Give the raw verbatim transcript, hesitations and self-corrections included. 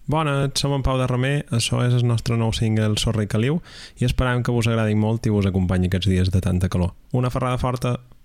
Bona, som en Pau de Romer, això és el nostre nou single Sorra i Caliu i esperam que vos agradi molt i vos acompanyi aquests dies de tanta calor. Una ferrada forta!